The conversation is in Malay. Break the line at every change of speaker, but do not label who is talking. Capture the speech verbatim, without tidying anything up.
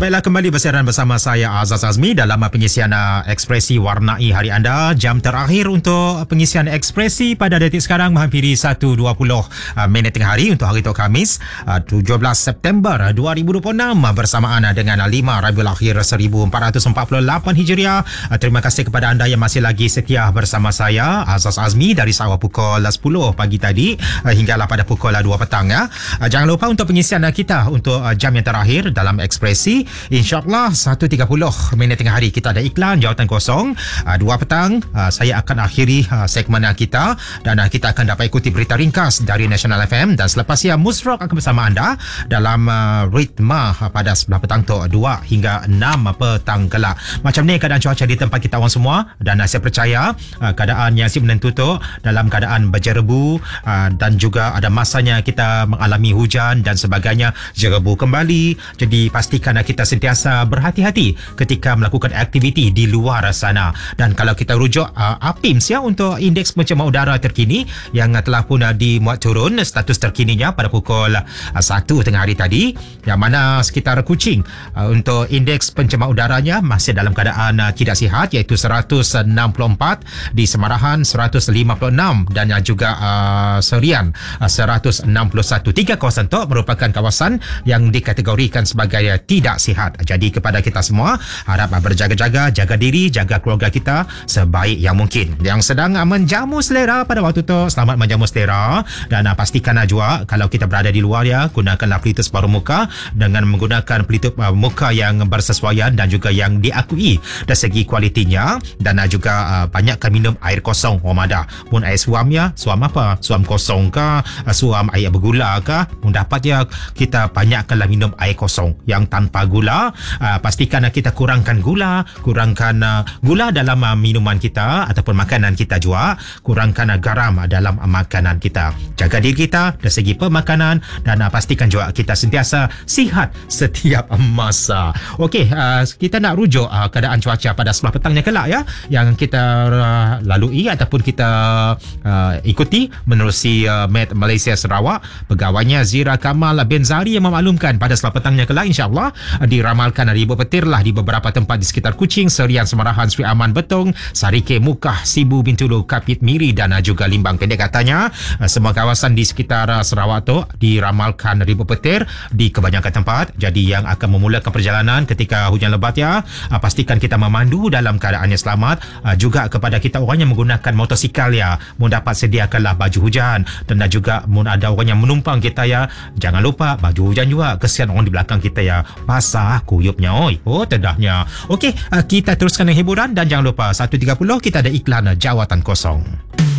Baiklah, kembali bersiaran bersama saya Azaz Azmi dalam pengisian uh, Ekspresi Warnai hari anda. Jam terakhir untuk pengisian Ekspresi pada detik sekarang menghampiri satu dua puluh uh, minit tengah hari untuk hari itu Khamis uh, tujuh belas September dua ribu dua puluh enam bersamaan dengan lima Rabiul Akhir seribu empat ratus empat puluh lapan Hijriah. Uh, terima kasih kepada anda yang masih lagi setia bersama saya Azaz Azmi dari awal pukul sepuluh pagi tadi uh, hinggalah pada pukul dua petang ya. Uh, jangan lupa untuk pengisian uh, kita untuk uh, jam yang terakhir dalam Ekspresi. InsyaAllah satu tiga puluh minit tengah hari kita ada iklan jawatan kosong. uh, Dua petang uh, saya akan akhiri uh, segmen kita dan uh, kita akan dapat ikuti berita ringkas dari National F M. Dan selepas ia Musrok akan bersama anda dalam uh, ritma uh, pada sebelah petang tu dua hingga enam petang gelap. Macam ni keadaan cuaca di tempat kita orang semua. Dan uh, saya percaya uh, keadaan yang si menentu tu dalam keadaan berjerebu uh, dan juga ada masanya kita mengalami hujan dan sebagainya, jerebu kembali. Jadi pastikan uh, kita sentiasa berhati-hati ketika melakukan aktiviti di luar sana. Dan kalau kita rujuk uh, A P I M S ya, untuk indeks pencemaran udara terkini yang uh, telah pun uh, dimuat turun status terkininya pada pukul uh, satu tengah hari tadi, yang mana sekitar Kuching uh, untuk indeks pencemaran udaranya masih dalam keadaan uh, tidak sihat, iaitu seratus enam puluh empat, di Semarahan seratus lima puluh enam dan uh, juga uh, Serian uh, seratus enam puluh satu. Tiga kawasan itu merupakan kawasan yang dikategorikan sebagai uh, tidak sihat. Jadi kepada kita semua, harap berjaga-jaga, jaga diri, jaga keluarga kita sebaik yang mungkin. Yang sedang menjamu selera pada waktu tu, selamat menjamu selera. Dan pastikan juga kalau kita berada di luar ya, gunakanlah pelitup separuh muka dengan menggunakan pelitup muka yang bersesuaian dan juga yang diakui dari segi kualitinya. Dan juga banyakkan minum air kosong Wamada. Pun air suam ya, suam apa? Suam kosong ke, suam air bergula ke, pun dapat ya, kita banyakkanlah minum air kosong yang tanpa gula. Uh, pastikan uh, kita kurangkan gula, kurangkan uh, gula dalam uh, minuman kita ataupun makanan kita juga, kurangkan uh, garam uh, dalam uh, makanan kita. Jaga diri kita dari segi pemakanan dan uh, pastikan juga kita sentiasa sihat setiap masa. Okey, uh, kita nak rujuk uh, keadaan cuaca pada sebelah petangnya kelak ya, yang kita uh, lalui ataupun kita uh, ikuti menerusi uh, Met Malaysia Sarawak. Pegawainya Zira Kamal bin Zari yang memaklumkan pada sebelah petangnya kelak insya-Allah uh, diramalkan ribu petir lah di beberapa tempat di sekitar Kuching, Serian, Semarahan, Sri Aman, Betong, Sarike, Mukah, Sibu, Bintulu, Kapit, Miri dan juga Limbang. Pendek katanya, semua kawasan di sekitar Sarawak tu diramalkan ribu petir di kebanyakan tempat. Jadi yang akan memulakan perjalanan ketika hujan lebat ya, pastikan kita memandu dalam keadaan yang selamat. Juga kepada kita orang yang menggunakan motosikal ya, mun dapat sediakanlah baju hujan. Dan juga mun ada orang yang menumpang kita ya, jangan lupa baju hujan juga. Kesian orang di belakang kita ya, basah kuyupnya oi. Oh tedahnya. Okey, uh, kita teruskan dengan hiburan dan jangan lupa satu tiga puluh kita ada iklan jawatan kosong.